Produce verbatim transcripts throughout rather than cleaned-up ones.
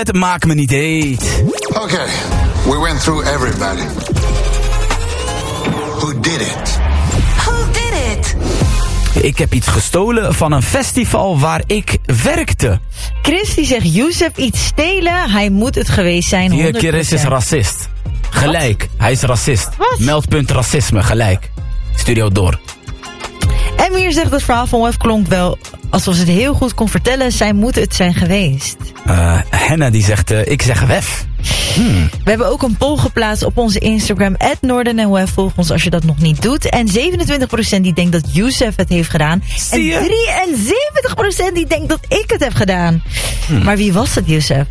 Het maakt me niet heet. Okay, we went through everybody. Who did it? Who did it? Ik heb iets gestolen van een festival waar ik werkte. Chris die zegt, Youssef iets stelen, hij moet het geweest zijn. Hier, honderd procent. Chris is racist. Gelijk, hij is racist. Wat? Meldpunt racisme, gelijk. Studio door. En Mier zegt, het verhaal van Wef klonk wel alsof ze het heel goed kon vertellen. Zij moeten het zijn geweest. Uh, Henna die zegt, uh, ik zeg Wef. Hmm. We hebben ook een poll geplaatst op onze Instagram, at Noorden en Wef. Volg ons als je dat nog niet doet. En zevenentwintig procent die denkt dat Youssef het heeft gedaan. Zie je? En drieënzeventig procent die denkt dat ik het heb gedaan. Hmm. Maar wie was het, Youssef?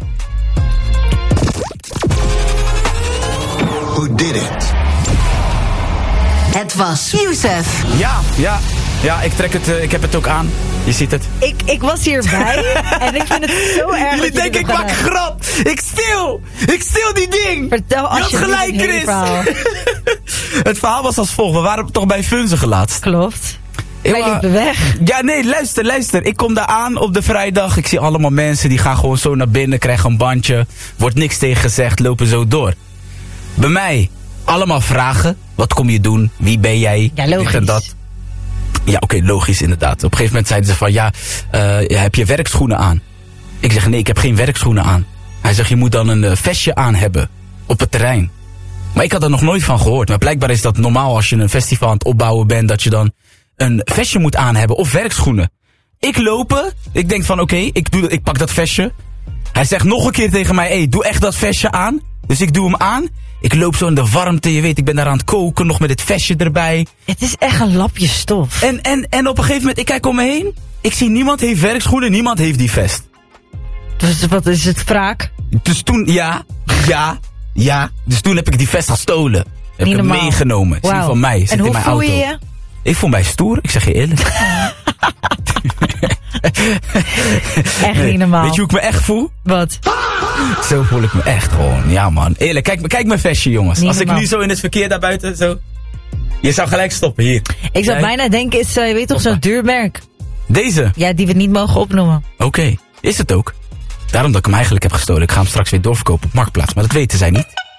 Who did it? Het was Youssef. Ja, ja. Ja, ik trek het, uh, ik heb het ook aan. Je ziet het. Ik, ik was hierbij en ik vind het zo erg. Jullie denken ik maak grap. Ik stil. Ik stil die ding. Vertel als je gelijk, het Chris. verhaal. Het verhaal was als volgt. We waren toch bij Funzige laatst. Klopt. Ik Wij liepen weg. Ja, nee, luister, luister. Ik kom daar aan op de vrijdag. Ik zie allemaal mensen die gaan gewoon zo naar binnen, krijgen een bandje. Wordt niks tegen gezegd, lopen zo door. Bij mij, allemaal vragen. Wat kom je doen? Wie ben jij? Ja, logisch. Dit en dat. Ja, oké, okay, logisch inderdaad. Op een gegeven moment zeiden ze van, ja, uh, ja, heb je werkschoenen aan? Ik zeg, nee, ik heb geen werkschoenen aan. Hij zegt, je moet dan een uh, vestje aan hebben op het terrein. Maar ik had er nog nooit van gehoord. Maar blijkbaar is dat normaal als je een festival aan het opbouwen bent, dat je dan een vestje moet aan hebben of werkschoenen. Ik lopen, ik denk van, oké, okay, ik, doe, ik pak dat vestje. Hij zegt nog een keer tegen mij, hé, hey, doe echt dat vestje aan. Dus ik doe hem aan. Ik loop zo in de warmte, je weet, ik ben daar aan het koken, nog met het vestje erbij. Het is echt een lapje stof. En, en, en op een gegeven moment, ik kijk om me heen. Ik zie niemand heeft werkschoenen, niemand heeft die vest. Dus wat is het, wraak? Dus toen, ja, ja, ja. Dus toen heb ik die vest gestolen. Heb ik hem meegenomen. Het is niet van mij, zit en in mijn auto. En hoe voel je je? Ik voel mij stoer, ik zeg je eerlijk. Echt niet normaal. Weet je hoe ik me echt voel? Wat? Zo voel ik me echt gewoon. Ja man, eerlijk. Kijk, kijk mijn vestje jongens. Niet Als normaal. ik nu zo in het verkeer daar buiten zo... Je zou gelijk stoppen, hier. Ik zou Jij? bijna denken, is, uh, je weet toch zo'n duur merk? Deze? Ja, die we niet mogen opnoemen. Oké, okay. Is het ook. Daarom dat ik hem eigenlijk heb gestolen. Ik ga hem straks weer doorverkopen op Marktplaats. Maar dat weten zij niet.